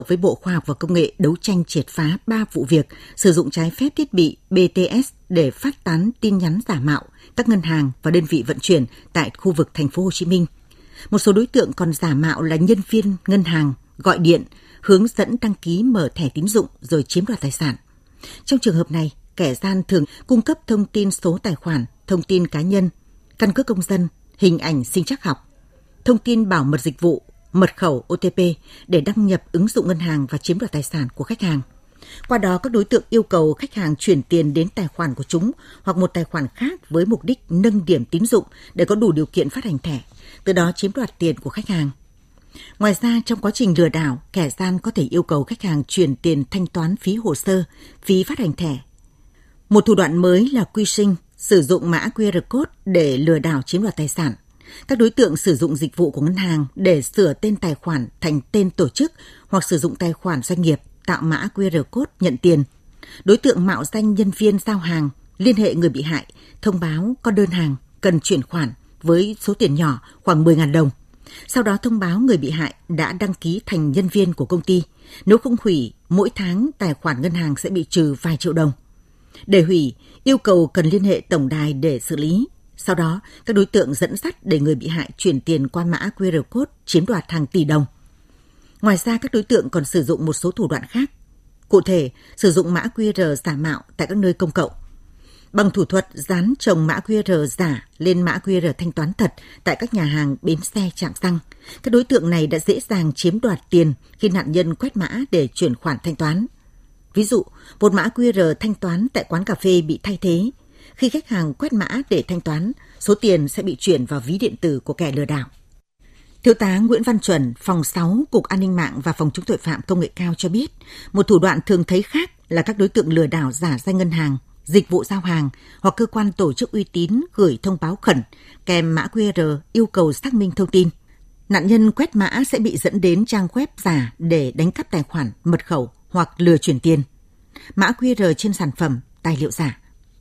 với Bộ Khoa học và Công nghệ đấu tranh triệt phá 3 vụ việc sử dụng trái phép thiết bị BTS để phát tán tin nhắn giả mạo các ngân hàng và đơn vị vận chuyển tại khu vực thành phố Hồ Chí Minh. Một số đối tượng còn giả mạo là nhân viên ngân hàng, gọi điện, hướng dẫn đăng ký mở thẻ tín dụng rồi chiếm đoạt tài sản. Trong trường hợp này, kẻ gian thường cung cấp thông tin số tài khoản, thông tin cá nhân, căn cước công dân, hình ảnh sinh trắc học, thông tin bảo mật dịch vụ, mật khẩu OTP để đăng nhập ứng dụng ngân hàng và chiếm đoạt tài sản của khách hàng. Qua đó, các đối tượng yêu cầu khách hàng chuyển tiền đến tài khoản của chúng hoặc một tài khoản khác với mục đích nâng điểm tín dụng để có đủ điều kiện phát hành thẻ, từ đó chiếm đoạt tiền của khách hàng. Ngoài ra, trong quá trình lừa đảo, kẻ gian có thể yêu cầu khách hàng chuyển tiền thanh toán phí hồ sơ, phí phát hành thẻ. Một thủ đoạn mới là quy sinh, sử dụng mã QR code để lừa đảo chiếm đoạt tài sản. Các đối tượng sử dụng dịch vụ của ngân hàng để sửa tên tài khoản thành tên tổ chức hoặc sử dụng tài khoản doanh nghiệp, tạo mã QR code nhận tiền. Đối tượng mạo danh nhân viên giao hàng, liên hệ người bị hại, thông báo có đơn hàng cần chuyển khoản với số tiền nhỏ khoảng 10.000 đồng. Sau đó thông báo người bị hại đã đăng ký thành nhân viên của công ty. Nếu không hủy, mỗi tháng tài khoản ngân hàng sẽ bị trừ vài triệu đồng. Để hủy, yêu cầu cần liên hệ tổng đài để xử lý. Sau đó, các đối tượng dẫn dắt để người bị hại chuyển tiền qua mã QR code chiếm đoạt hàng tỷ đồng. Ngoài ra, các đối tượng còn sử dụng một số thủ đoạn khác. Cụ thể, sử dụng mã QR giả mạo tại các nơi công cộng. Bằng thủ thuật dán chồng mã QR giả lên mã QR thanh toán thật tại các nhà hàng, bến xe, trạm xăng. Các đối tượng này đã dễ dàng chiếm đoạt tiền khi nạn nhân quét mã để chuyển khoản thanh toán. Ví dụ, một mã QR thanh toán tại quán cà phê bị thay thế. Khi khách hàng quét mã để thanh toán, số tiền sẽ bị chuyển vào ví điện tử của kẻ lừa đảo. Thiếu tá Nguyễn Văn Chuẩn, Phòng 6, Cục An ninh mạng và Phòng chống tội phạm công nghệ cao cho biết, một thủ đoạn thường thấy khác là các đối tượng lừa đảo giả danh ngân hàng, dịch vụ giao hàng hoặc cơ quan tổ chức uy tín gửi thông báo khẩn kèm mã QR yêu cầu xác minh thông tin. Nạn nhân quét mã sẽ bị dẫn đến trang web giả để đánh cắp tài khoản, mật khẩu hoặc lừa chuyển tiền. Mã QR trên sản phẩm, tài liệu giả.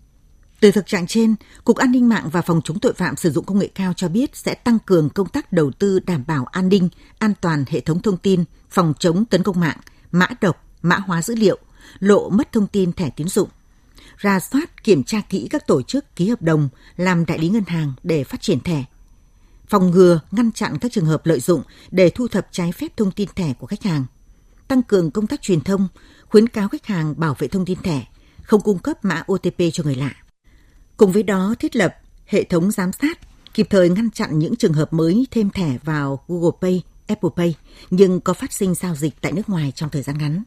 Từ thực trạng trên, Cục An ninh mạng và Phòng chống tội phạm sử dụng công nghệ cao cho biết sẽ tăng cường công tác đầu tư đảm bảo an ninh, an toàn hệ thống thông tin, phòng chống tấn công mạng, mã độc, mã hóa dữ liệu, lộ mất thông tin thẻ tín dụng. Rà soát, kiểm tra kỹ các tổ chức ký hợp đồng làm đại lý ngân hàng để phát triển thẻ. Phòng ngừa, ngăn chặn các trường hợp lợi dụng để thu thập trái phép thông tin thẻ của khách hàng. Tăng cường công tác truyền thông, khuyến cáo khách hàng bảo vệ thông tin thẻ, không cung cấp mã OTP cho người lạ. Cùng với đó, thiết lập hệ thống giám sát, kịp thời ngăn chặn những trường hợp mới thêm thẻ vào Google Pay, Apple Pay, nhưng có phát sinh giao dịch tại nước ngoài trong thời gian ngắn.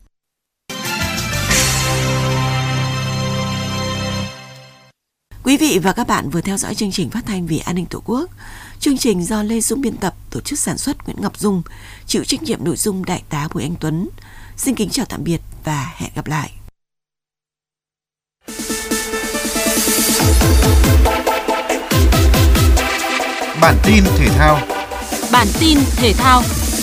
Quý vị và các bạn vừa theo dõi chương trình phát thanh Vì An ninh Tổ quốc. Chương trình do Lê Dũng biên tập, tổ chức sản xuất Nguyễn Ngọc Dung, chịu trách nhiệm nội dung Đại tá Bùi Anh Tuấn. Xin kính chào tạm biệt và hẹn gặp lại. Bản tin thể thao. Bản tin thể thao.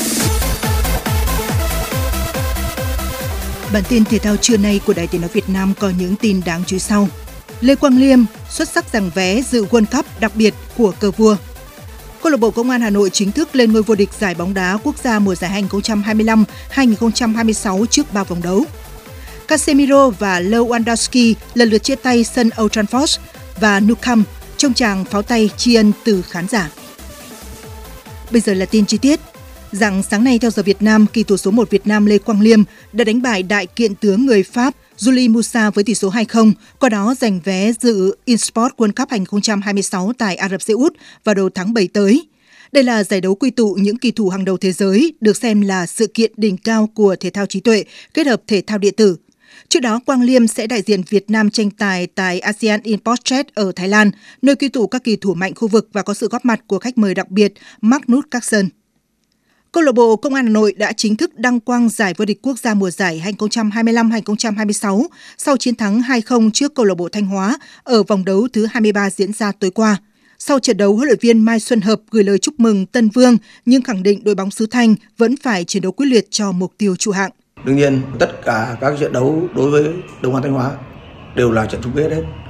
Bản tin thể thao trưa nay của Đài Tiếng nói Việt Nam có những tin đáng chú ý sau. Lê Quang Liêm xuất sắc giành vé dự World Cup đặc biệt của cờ vua. Câu lạc bộ Công an Hà Nội chính thức lên ngôi vô địch giải bóng đá quốc gia mùa giải 2025-2026 trước 3 vòng đấu. Casemiro và Lewandowski lần lượt chia tay sân Old Trafford và Nou Camp trong tràng pháo tay tri ân từ khán giả. Bây giờ là tin chi tiết. Rạng sáng nay theo giờ Việt Nam, kỳ thủ số 1 Việt Nam Lê Quang Liêm đã đánh bại đại kiện tướng người Pháp Julie Moussa với tỷ số 2-0, qua đó giành vé dự Esports World Cup 2026 tại Ả Rập Xê Út vào đầu tháng 7 tới. Đây là giải đấu quy tụ những kỳ thủ hàng đầu thế giới, được xem là sự kiện đỉnh cao của thể thao trí tuệ kết hợp thể thao điện tử. Trước đó, Quang Liêm sẽ đại diện Việt Nam tranh tài tại ASEAN Esports ở Thái Lan, nơi quy tụ các kỳ thủ mạnh khu vực và có sự góp mặt của khách mời đặc biệt Magnus Carlsen. Câu lạc bộ Công an Hà Nội đã chính thức đăng quang giải vô địch quốc gia mùa giải 2025-2026 sau chiến thắng 2-0 trước câu lạc bộ Thanh Hóa ở vòng đấu thứ 23 diễn ra tối qua. Sau trận đấu, huấn luyện viên Mai Xuân Hợp gửi lời chúc mừng Tân Vương nhưng khẳng định đội bóng xứ Thanh vẫn phải chiến đấu quyết liệt cho mục tiêu trụ hạng. Đương nhiên, tất cả các trận đấu đối với Đông An Thanh Hóa đều là trận chung kết hết.